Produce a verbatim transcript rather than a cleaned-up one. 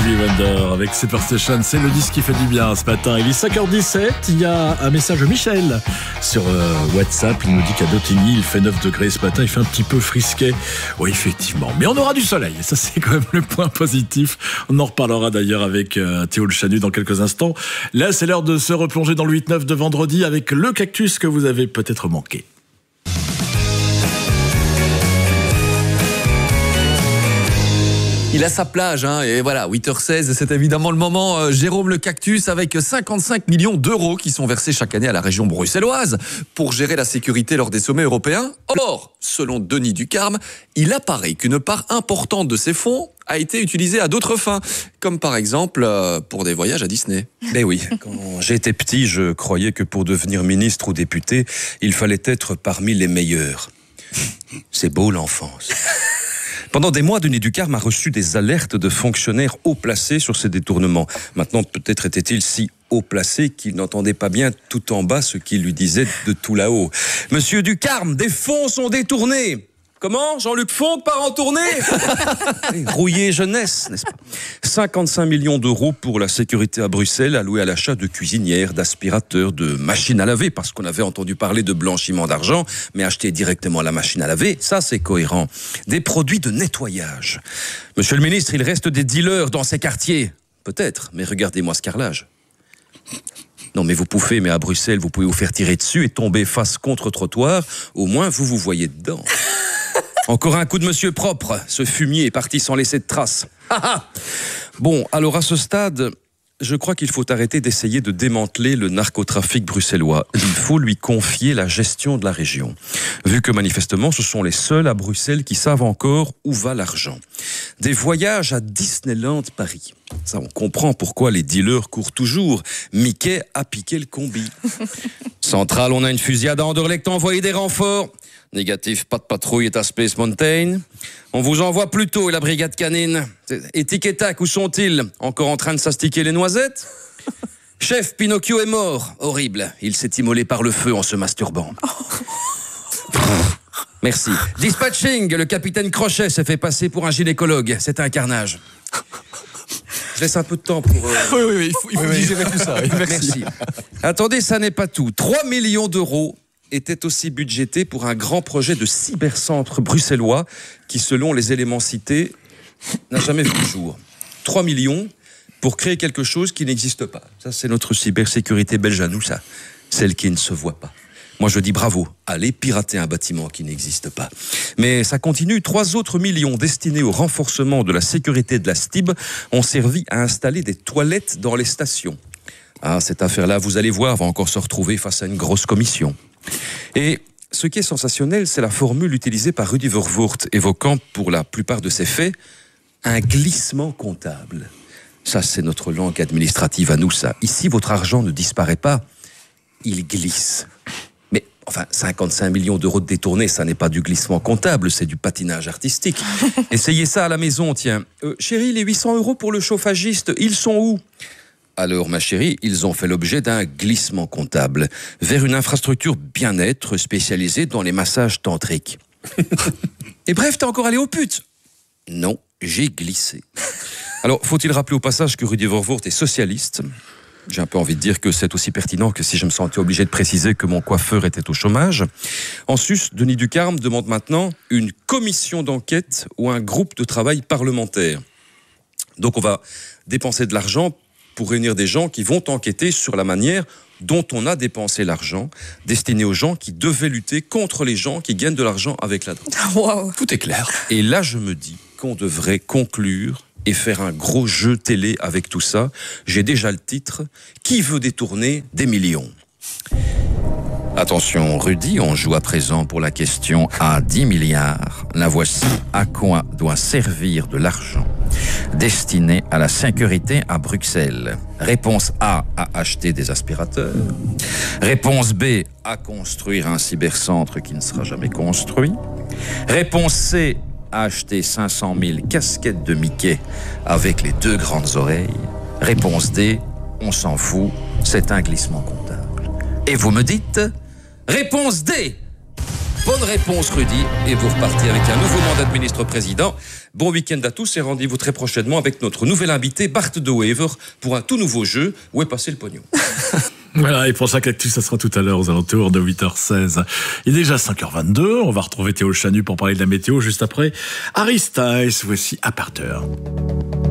Stevie Wonder avec Superstition, c'est le disque qui fait du bien ce matin. Il est cinq heures dix-sept, il y a un message de Michel sur euh, WhatsApp. Il nous dit qu'à Dautigny, il fait neuf degrés ce matin, il fait un petit peu frisquet. Oui, effectivement, mais on aura du soleil, ça c'est quand même le point positif. On en reparlera d'ailleurs avec euh, Théo Le Chanu dans quelques instants. Là, c'est l'heure de se replonger dans le huit neuf de vendredi avec le cactus que vous avez peut-être manqué. Il a sa plage, hein, et voilà, huit heures seize, c'est évidemment le moment. Euh, Jérôme le Cactus, avec cinquante-cinq millions d'euros qui sont versés chaque année à la région bruxelloise pour gérer la sécurité lors des sommets européens. Or, selon Denis Ducarme, il apparaît qu'une part importante de ces fonds a été utilisée à d'autres fins, comme par exemple euh, pour des voyages à Disney. Ben oui, quand j'étais petit, je croyais que pour devenir ministre ou député, il fallait être parmi les meilleurs. C'est beau l'enfance. Pendant des mois, Denis Ducarme a reçu des alertes de fonctionnaires haut placés sur ces détournements. Maintenant, peut-être était-il si haut placé qu'il n'entendait pas bien tout en bas ce qu'il lui disait de tout là-haut. Monsieur Ducarme, des fonds sont détournés. Comment ? Jean-Luc Fonck part en tournée. Rouillé jeunesse, n'est-ce pas ? cinquante-cinq millions d'euros pour la sécurité à Bruxelles, alloués à l'achat de cuisinières, d'aspirateurs, de machines à laver, parce qu'on avait entendu parler de blanchiment d'argent, mais acheter directement la machine à laver, ça c'est cohérent. Des produits de nettoyage. Monsieur le ministre, il reste des dealers dans ces quartiers. Peut-être, mais regardez-moi ce carrelage. Non mais vous pouvez, mais à Bruxelles, vous pouvez vous faire tirer dessus et tomber face contre trottoir, au moins vous vous voyez dedans. Encore un coup de monsieur propre. Ce fumier est parti sans laisser de traces. Bon, alors à ce stade, je crois qu'il faut arrêter d'essayer de démanteler le narcotrafic bruxellois. Il faut lui confier la gestion de la région. Vu que manifestement, ce sont les seuls à Bruxelles qui savent encore où va l'argent. Des voyages à Disneyland Paris. Ça, on comprend pourquoi les dealers courent toujours. Mickey a piqué le combi. Centrale, on a une fusillade à Anderlecht, envoyé des renforts. Négatif, pas de patrouille est à Space Mountain. On vous envoie plus tôt la brigade canine. Et Tic et Tac, où sont-ils ? Encore en train de s'astiquer les noisettes ? Chef, Pinocchio est mort. Horrible. Il s'est immolé par le feu en se masturbant. Merci. Dispatching, le capitaine Crochet s'est fait passer pour un gynécologue. C'est un carnage. Je laisse un peu de temps pour... Euh... Oui, oui, oui, il faut, il faut oui, digérer oui. tout ça. Oui, merci. Merci. Attendez, ça n'est pas tout. trois millions d'euros était aussi budgété pour un grand projet de cybercentre bruxellois qui, selon les éléments cités, n'a jamais vu le jour. trois millions pour créer quelque chose qui n'existe pas. Ça, c'est notre cybersécurité belge à nous, ça. Celle qui ne se voit pas. Moi, je dis bravo. Allez pirater un bâtiment qui n'existe pas. Mais ça continue. Trois autres millions destinés au renforcement de la sécurité de la S T I B ont servi à installer des toilettes dans les stations. Ah, cette affaire-là, vous allez voir, va encore se retrouver face à une grosse commission. Et ce qui est sensationnel, c'est la formule utilisée par Rudy Vervoort, évoquant pour la plupart de ces faits un glissement comptable. Ça, c'est notre langue administrative à nous, ça. Ici, votre argent ne disparaît pas, il glisse. Mais enfin, cinquante-cinq millions d'euros de détournés, ça n'est pas du glissement comptable, c'est du patinage artistique. Essayez ça à la maison, tiens. Euh, chérie, les huit cents euros pour le chauffagiste, ils sont où ? Alors, ma chérie, ils ont fait l'objet d'un glissement comptable vers une infrastructure bien-être spécialisée dans les massages tantriques. Et bref, t'es encore allé aux putes ? Non, j'ai glissé. Alors, faut-il rappeler au passage que Rudy Vervoort est socialiste ? J'ai un peu envie de dire que c'est aussi pertinent que si je me sentais obligé de préciser que mon coiffeur était au chômage. En sus, Denis Ducarme demande maintenant une commission d'enquête ou un groupe de travail parlementaire. Donc, on va dépenser de l'argent pour réunir des gens qui vont enquêter sur la manière dont on a dépensé l'argent destiné aux gens qui devaient lutter contre les gens qui gagnent de l'argent avec la drogue. Wow. Tout est clair. Et là, je me dis qu'on devrait conclure et faire un gros jeu télé avec tout ça. J'ai déjà le titre. Qui veut détourner des millions ? Attention, Rudy, on joue à présent pour la question à dix milliards. La voici. À quoi doit servir de l'argent destiné à la sécurité à Bruxelles ? Réponse A, à acheter des aspirateurs. Réponse B, à construire un cybercentre qui ne sera jamais construit. Réponse C, à acheter cinq cent mille casquettes de Mickey avec les deux grandes oreilles. Réponse D, on s'en fout, c'est un glissement comptable. Et vous me dites, réponse D. Bonne réponse, Rudy. Et vous repartez avec un nouveau mandat de ministre-président. Bon week-end à tous et rendez-vous très prochainement avec notre nouvel invité, Bart de Wever, pour un tout nouveau jeu. Où est passé le pognon? Voilà, et pour chaque actu, ça sera tout à l'heure aux alentours de huit heures seize. Il est déjà cinq heures vingt-deux. On va retrouver Théo Chanu pour parler de la météo juste après Harry Styles. Voici Aparteur.